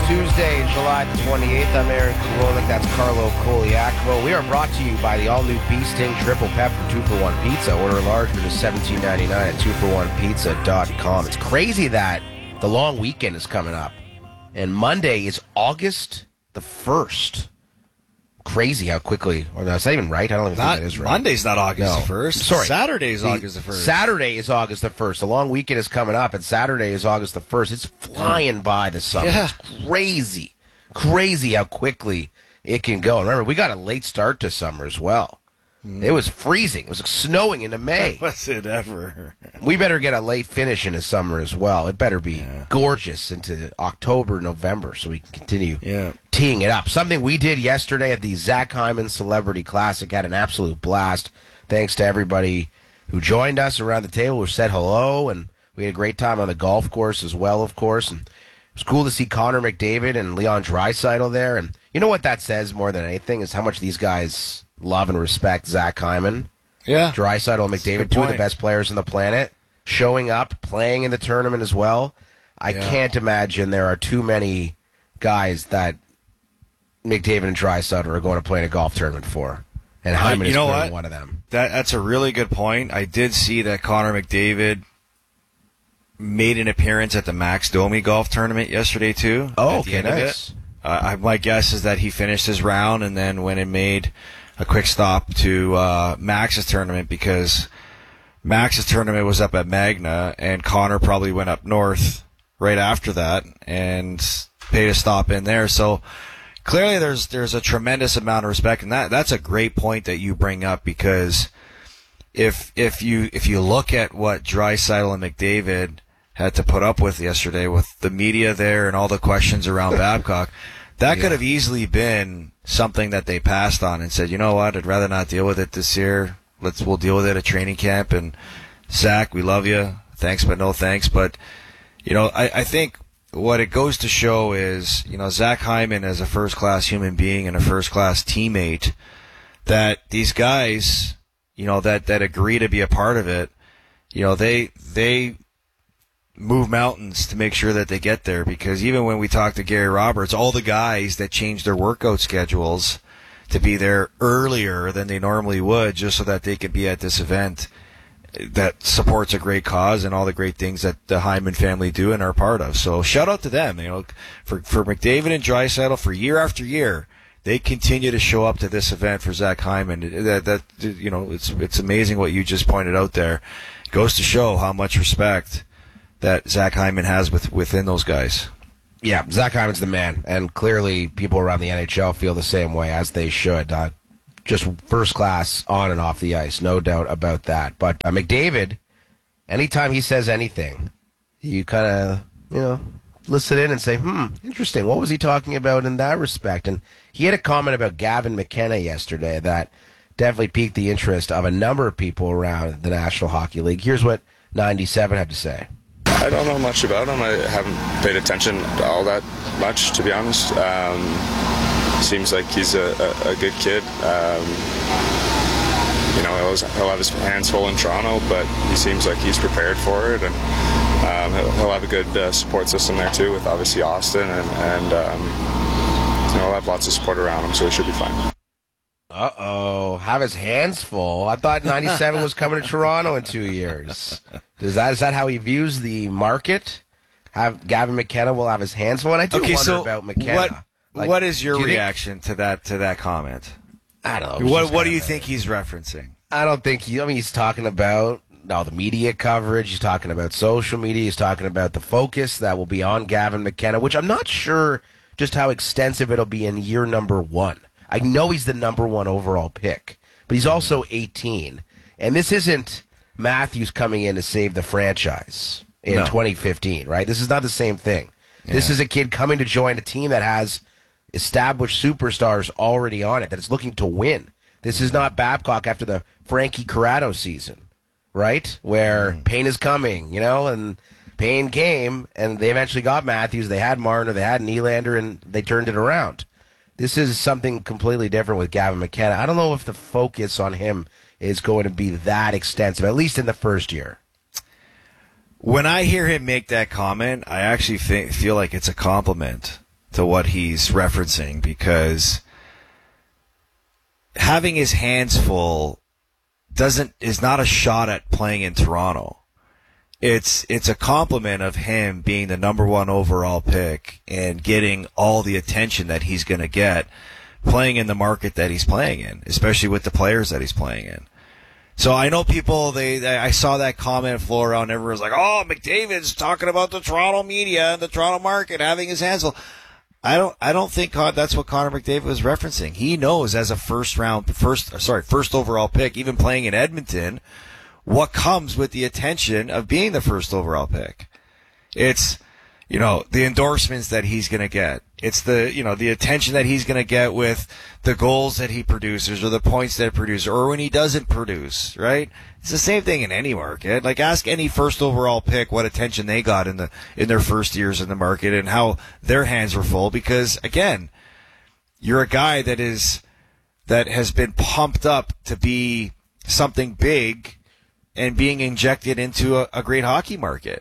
Tuesday, July the 28th. I'm Aaron Kolonik. That's Carlo Coliacovo. We are brought to you by the all-new Bee Sting Triple Pepper 2-for-1 Pizza. Order large for just $17.99 at 2for1pizza.com. It's crazy that the long weekend is coming up. And Monday is August the 1st. Crazy how quickly. Or no, is that even right? I don't even think that is right. Monday's not August the 1st. Sorry. Saturday's August the 1st. Saturday is August the 1st. The long weekend is coming up, and Saturday is August the 1st. It's flying by the summer. Yeah. It's crazy. Crazy how quickly it can go. And remember, we got a late start to summer as well. It was freezing. It was snowing into May. Was it ever? We better get a late finish into summer as well. It better be gorgeous into October, November, so we can continue teeing it up. Something we did yesterday at the Zach Hyman Celebrity Classic. Had an absolute blast. Thanks to everybody who joined us around the table, who said hello, and we had a great time on the golf course as well, of course. And it was cool to see Connor McDavid and Leon Draisaitl there. And you know what that says more than anything is how much these guys love and respect Zach Hyman. Yeah. Draisaitl and McDavid, two of the best players on the planet, showing up, playing in the tournament as well. I can't imagine there are too many guys that McDavid and Draisaitl are going to play in a golf tournament for. And Hyman is clearly one of them. That's a really good point. I did see that Connor McDavid made an appearance at the Max Domi golf tournament yesterday, too. Oh, okay, nice. My guess is that he finished his round and then went and made a quick stop to Max's tournament, because Max's tournament was up at Magna, and Connor probably went up north right after that and paid a stop in there. So clearly there's a tremendous amount of respect, and that's a great point that you bring up, because if you look at what Draisaitl and McDavid had to put up with yesterday with the media there and all the questions around Babcock, that could have easily been something that they passed on and said, you know what, I'd rather not deal with it this year. We'll deal with it at training camp. And Zach, we love you. Thanks, but no thanks. But, I think what it goes to show is, Zach Hyman as a first-class human being and a first-class teammate, that these guys, that agree to be a part of it, they move mountains to make sure that they get there, because even when we talk to Gary Roberts, all the guys that change their workout schedules to be there earlier than they normally would just so that they could be at this event that supports a great cause and all the great things that the Hyman family do and are part of. So shout out to them, for McDavid and Draisaitl, for year after year, they continue to show up to this event for Zach Hyman. It's amazing what you just pointed out there. It goes to show how much respect that Zach Hyman has within those guys. Yeah, Zach Hyman's the man, and clearly people around the NHL feel the same way, as they should. Just first class on and off the ice, no doubt about that. But McDavid, anytime he says anything, you kind of, listen in and say, interesting, what was he talking about in that respect? And he had a comment about Gavin McKenna yesterday that definitely piqued the interest of a number of people around the National Hockey League. Here's what 97 had to say. I don't know much about him. I haven't paid attention all that much, to be honest. Seems like he's a good kid. He'll have his hands full in Toronto, but he seems like he's prepared for it, and he'll have a good support system there too, with obviously Austin, and he'll have lots of support around him, so he should be fine. Have his hands full. I thought 97 was coming to Toronto in 2 years. Is that how he views the market? Gavin McKenna will have his hands full? And I do wonder about McKenna. What is your reaction to that comment? I don't know. What do you think he's referencing? I don't think he's talking about the media coverage. He's talking about social media. He's talking about the focus that will be on Gavin McKenna, which I'm not sure just how extensive it'll be in year number 1. I know he's the number 1 overall pick, but he's also 18. And this isn't Matthews coming in to save the franchise in 2015, right? This is not the same thing. Yeah. This is a kid coming to join a team that has established superstars already on it, that is looking to win. This is not Babcock after the Frankie Corrado season, right? Where Payne is coming, and Payne came, and they eventually got Matthews. They had Marner, they had Nylander, and they turned it around. This is something completely different with Gavin McKenna. I don't know if the focus on him is going to be that extensive, at least in the first year. When I hear him make that comment, I actually feel like it's a compliment to what he's referencing, because having his hands full is not a shot at playing in Toronto. It's a compliment of him being the number 1 overall pick and getting all the attention that he's going to get playing in the market that he's playing in, especially with the players that he's playing in. So I know people, I saw that comment flow around. Everyone's like, oh, McDavid's talking about the Toronto media and the Toronto market having his hands full. I don't think that's what Connor McDavid was referencing. He knows as a first overall pick, even playing in Edmonton, what comes with the attention of being the first overall pick. It's, the endorsements that he's going to get. It's the attention that he's going to get with the goals that he produces or the points that he produces or when he doesn't produce, right? It's the same thing in any market. Like, ask any first overall pick what attention they got in their first years in the market and how their hands were full, because again, you're a guy that has been pumped up to be something big and being injected into a great hockey market.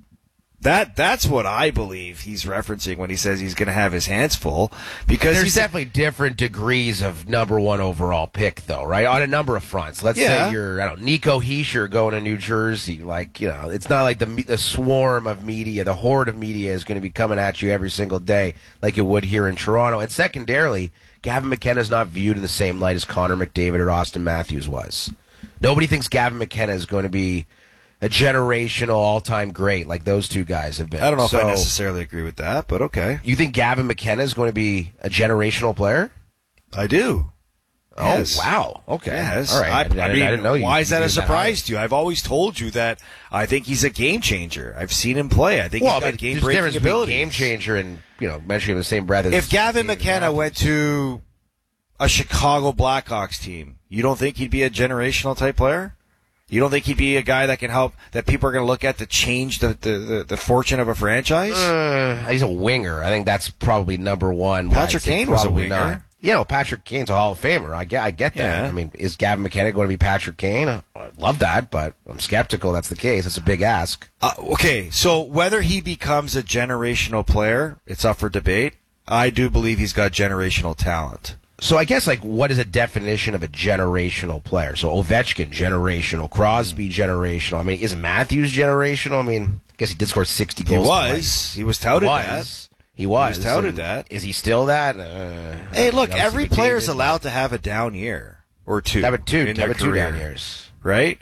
That's what I believe he's referencing when he says he's going to have his hands full, because there's definitely different degrees of number 1 overall pick, though, right? On a number of fronts. Let's say you're, Nico Hischier going to New Jersey. Like, it's not like the swarm of media, the horde of media is going to be coming at you every single day like it would here in Toronto. And secondarily, Gavin McKenna is not viewed in the same light as Connor McDavid or Austin Matthews was. Nobody thinks Gavin McKenna is going to be a generational all-time great like those two guys have been. I don't know if I necessarily agree with that, but okay. You think Gavin McKenna is going to be a generational player? I do. Oh, yes. Wow. Okay. Yes. All right. I didn't know you. Why is that a surprise to you? I've always told you that I think he's a game changer. I've seen him play. I think he's got game-breaking ability. Game changer and, mentioning in the same breath as... If Gavin McKenna went to a Chicago Blackhawks team, you don't think he'd be a generational type player? You don't think he'd be a guy that can help, that people are going to look at to change the fortune of a franchise? He's a winger. I think that's probably number 1. Patrick Kane was a winger. Not. Patrick Kane's a Hall of Famer. I get that. Yeah. I mean, is Gavin McKenna going to be Patrick Kane? I love that, but I'm skeptical that's the case. It's a big ask. Okay, so whether he becomes a generational player, it's up for debate. I do believe he's got generational talent. So I guess, what is a definition of a generational player? So Ovechkin, generational. Crosby, generational. I mean, is Matthews generational? I mean, I guess he did score 60 goals. He was touted that. He was touted that. Is he still that? Hey, look, every player is allowed to have a down year or two. Have two down years. Right?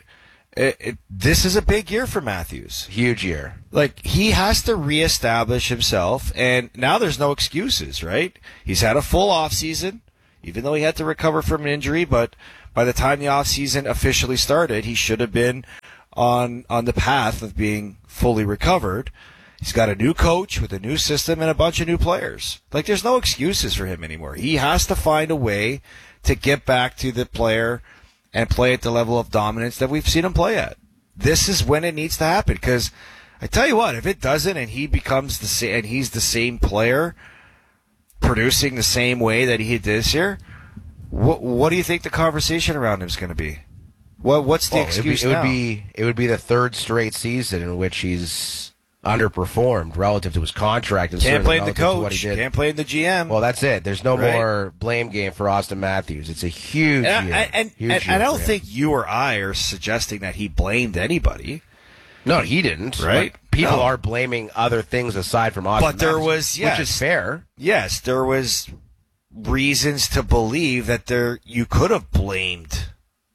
This is a big year for Matthews. Huge year. He has to reestablish himself, and now there's no excuses, right? He's had a full offseason, even though he had to recover from an injury, but by the time the offseason officially started, he should have been on the path of being fully recovered. He's got a new coach with a new system and a bunch of new players. There's no excuses for him anymore. He has to find a way to get back to the player and play at the level of dominance that we've seen him play at. This is when it needs to happen, because I tell you what, if it doesn't and he becomes he's the same player producing the same way that he did this year, what do you think the conversation around him is going to be? What's the excuse now? It would be the third straight season in which he's underperformed relative to his contract. And can't blame the coach. What he did. Can't blame the GM. Well, that's it. There's no more blame game for Austin Matthews. It's a huge year. And I don't think you or I are suggesting that he blamed anybody. No, he didn't. Right? People are blaming other things aside from Austin Matthews. But there was, which is fair. Yes, there was reasons to believe that you could have blamed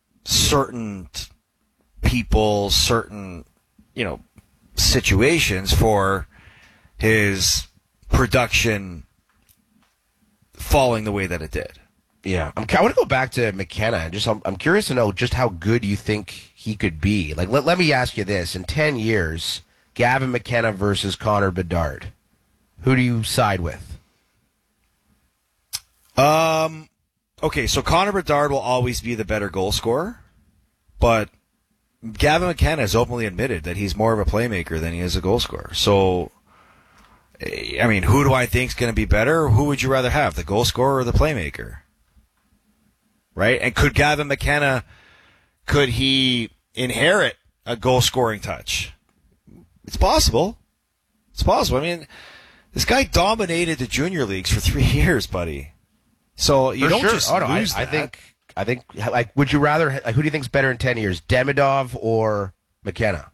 certain people, certain, situations for his production falling the way that it did. Yeah. I want to go back to McKenna. I'm curious to know just how good you think he could be. Let me ask you this. In 10 years, Gavin McKenna versus Connor Bedard, who do you side with? Okay, so Connor Bedard will always be the better goal scorer, but Gavin McKenna has openly admitted that he's more of a playmaker than he is a goal scorer. So, I mean, who do I think is going to be better? Who would you rather have, the goal scorer or the playmaker? Right? And could Gavin McKenna, could he inherit a goal-scoring touch? It's possible. It's possible. I mean, This guy dominated the junior leagues for 3 years, buddy. So you don't just lose that. I think, like, would you rather, like, who do you think's better in 10 years, Demidov or McKenna?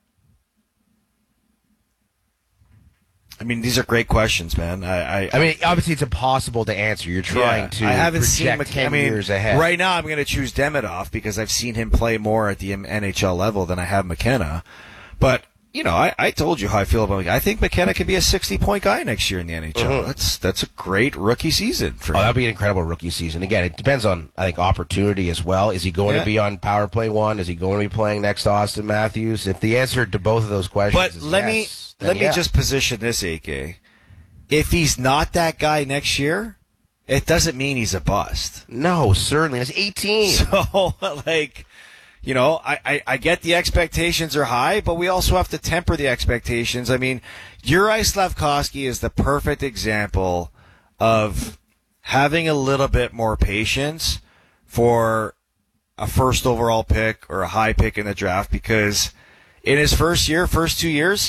I mean, these are great questions, man. I mean, obviously it's impossible to answer. You're trying to I haven't project seen 10 years ahead. Right now, I'm going to choose Demidov because I've seen him play more at the NHL level than I have McKenna. But, you know, I told you how I feel about McKenna. I think McKenna could be a 60-point guy next year in the NHL. Mm-hmm. That's a great rookie season for him. That'd be an incredible rookie season. Again, it depends on, I think, opportunity as well. Is he going to be on Power Play 1? Is he going to be playing next to Austin Matthews? If the answer to both of those questions is let yes, me just position this, AK. If he's not that guy next year, it doesn't mean he's a bust. No, certainly. He's 18. So, like, you know, I get the expectations are high, but we also have to temper the expectations. I mean, Juraj Slafkovsky is the perfect example of having a little bit more patience for a first overall pick or a high pick in the draft, because in his first 2 years,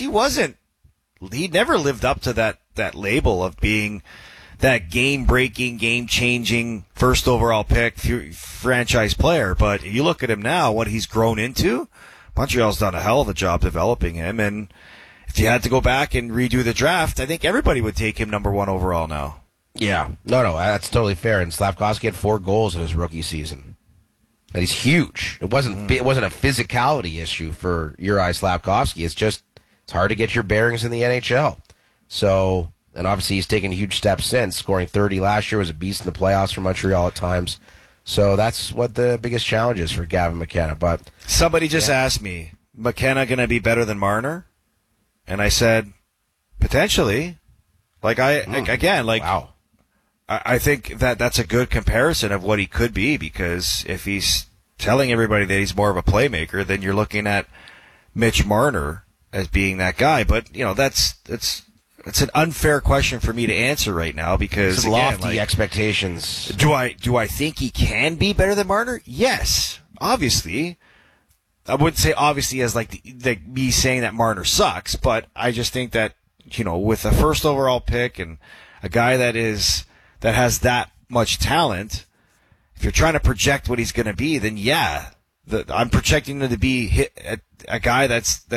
he never lived up to that label of being that game-breaking, game-changing first overall pick franchise player. But you look at him now, what he's grown into, Montreal's done a hell of a job developing him. And if you had to go back and redo the draft, I think everybody would take him number 1 overall now. Yeah. No, that's totally fair. And Slafkovsky had 4 goals in his rookie season. And he's huge. It wasn't a physicality issue for Juraj Slafkovsky. It's hard to get your bearings in the NHL. So, and obviously he's taken huge steps since. Scoring 30 last year, was a beast in the playoffs for Montreal at times. So that's what the biggest challenge is for Gavin McKenna. But somebody just asked me, McKenna going to be better than Marner? And I said, potentially. Like, wow. I think that's a good comparison of what he could be, because if he's telling everybody that he's more of a playmaker, then you're looking at Mitch Marner as being that guy. But, you know, it's an unfair question for me to answer right now, because it's lofty expectations. Do I think he can be better than Marner? Yes, obviously. I wouldn't say obviously as like me saying that Marner sucks, but I just think that, you know, with a first overall pick and a guy that has that much talent, if you're trying to project what he's going to be, then I'm projecting him to be a guy that's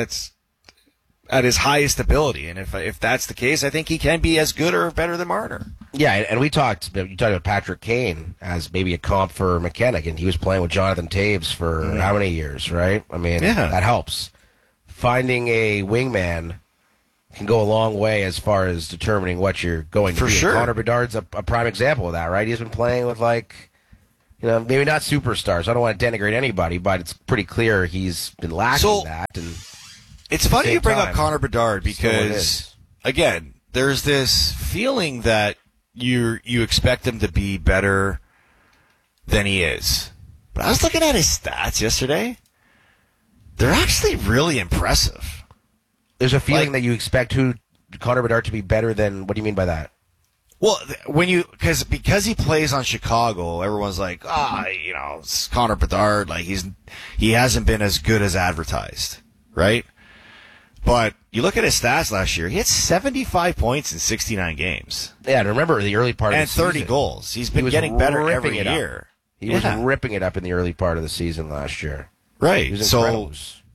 at his highest ability. And if that's the case, I think he can be as good or better than Marner. Yeah, and you talked about Patrick Kane as maybe a comp for McKenna, and he was playing with Jonathan Toews for how many years, right? I mean, that helps. Finding a wingman can go a long way as far as determining what you're going to be. Sure. Connor Bedard's a prime example of that, right? He's been playing with, like, you know, maybe not superstars. I don't want to denigrate anybody, but it's pretty clear he's been lacking that. And it's funny you bring up Connor Bedard, because, again, there's this feeling that you expect him to be better than he is. But I was looking at his stats yesterday. They're actually really impressive. There's a feeling that you expect Connor Bedard to be better than. What do you mean by that? Well, because he plays on Chicago, everyone's like, you know, it's Connor Bedard, like he hasn't been as good as advertised, right? But you look at his stats last year, he had 75 points in 69 games. Yeah, and remember the early part of the season. And 30 goals. He's been getting better every year. He was ripping it up in the early part of the season last year. Right. He was incredible.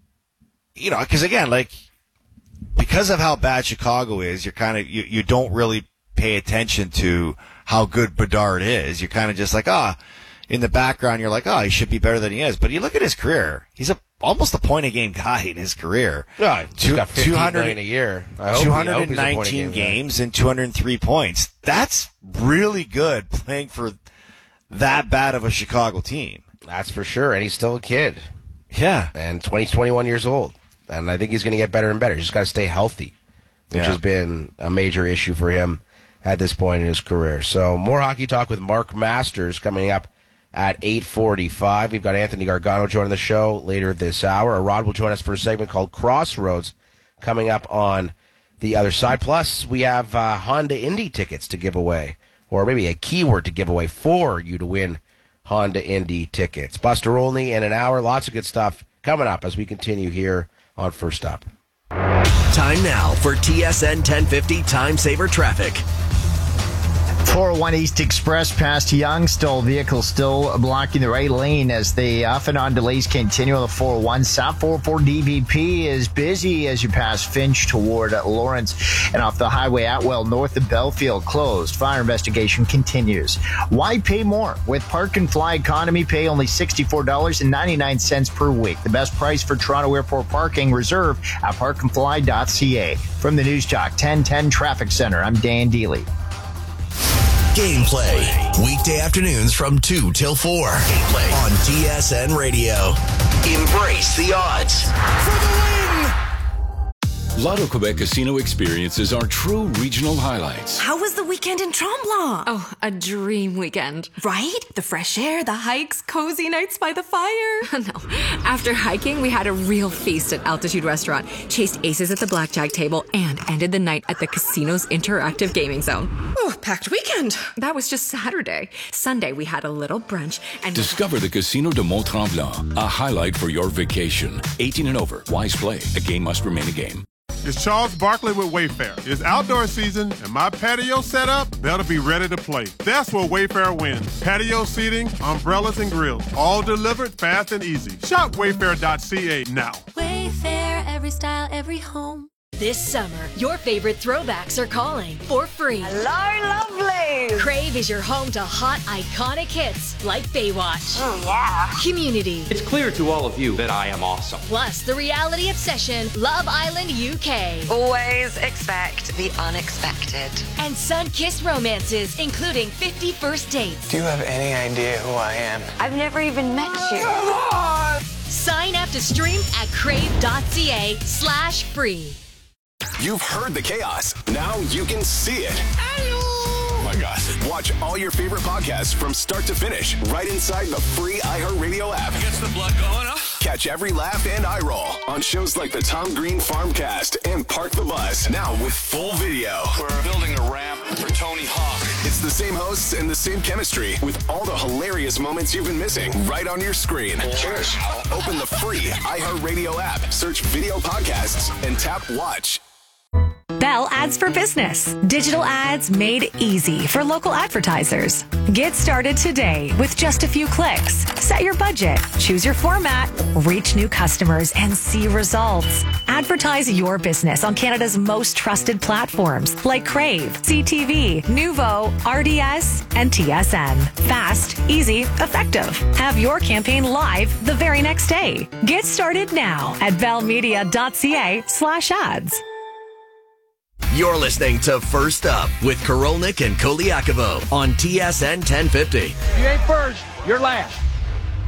You know, because again, like, because of how bad Chicago is, you're kind of, you don't really pay attention to how good Bedard is. You're kind of just like, in the background, you're like, he should be better than he is. But you look at his career, he's almost a point-a-game guy in his career. Yeah, he's got 15 million a year. 219 games and 203 points. That's really good playing for that bad of a Chicago team. That's for sure, and he's still a kid. Yeah. And 21 years old. And I think he's going to get better and better. He's just got to stay healthy, which has been a major issue for him at this point in his career. So more hockey talk with Mark Masters coming up at 8:45. We've got Anthony Gargano joining the show later this hour. Rod will join us for a segment called Crossroads coming up on the other side. Plus, we have Honda Indy tickets to give away, or maybe a keyword to give away for you to win Honda Indy tickets. Buster Olney in an hour. Lots of good stuff coming up as we continue here on First Up. Time now for TSN 1050 Time Saver Traffic. 401 East Express past Youngstown. Vehicles still blocking the right lane as the off and on delays continue on the 401. South 404 DVP is busy as you pass Finch toward Lawrence, and off the highway Atwell north of Belfield closed. Fire investigation continues. Why pay more? With Park and Fly Economy, pay only $64.99 per week. The best price for Toronto Airport parking. Reserve at parkandfly.ca. From the News Talk 1010 Traffic Center, I'm Dan Deely. Gameplay. Weekday afternoons from 2 till 4. Gameplay on TSN Radio. Embrace the odds. For the win! Lotto Quebec Casino experiences are true regional highlights. How was the weekend in Tremblant? Oh, a dream weekend. Right? The fresh air, the hikes, cozy nights by the fire. No. After hiking, we had a real feast at Altitude Restaurant, chased aces at the blackjack table, and ended the night at the casino's interactive gaming zone. Oh, packed weekend. That was just Saturday. Sunday, we had a little brunch and... Discover the Casino de Mont-Tremblant, a highlight for your vacation. 18 and over. Wise play. A game must remain a game. It's Charles Barkley with Wayfair. It's outdoor season, and my patio setup better be ready to play. That's where Wayfair wins. Patio seating, umbrellas, and grills. All delivered fast and easy. Shop wayfair.ca now. Wayfair, every style, every home. This summer, your favorite throwbacks are calling for free. Hello, lovely! Crave is your home to hot, iconic hits like Baywatch. Oh, yeah. Community. It's clear to all of you that I am awesome. Plus, the reality obsession, Love Island UK. Always expect the unexpected. And sun-kissed romances, including 50 First Dates. Do you have any idea who I am? I've never even met you. Come on! Sign up to stream at crave.ca/free. You've heard the chaos. Now you can see it. Oh my gosh. Watch all your favorite podcasts from start to finish right inside the free iHeartRadio app. Gets the blood going, huh? Catch every laugh and eye roll on shows like the Tom Green Farmcast and Park the Bus. Now with full video. We're building a ramp for Tony Hawk. It's the same hosts and the same chemistry with all the hilarious moments you've been missing right on your screen. Cheers. Open the free iHeartRadio app, search video podcasts, and tap watch. Bell Ads for Business. Digital ads made easy for local advertisers. Get started today with just a few clicks. Set your budget, choose your format, reach new customers, and see results. Advertise your business on Canada's most trusted platforms like Crave, CTV, Nuvo, RDS, and TSN. Fast, easy, effective. Have your campaign live the very next day. Get started now at bellmedia.ca/ads. You're listening to First Up with Korolnik and Koliakovo on TSN 1050. You ain't first, you're last.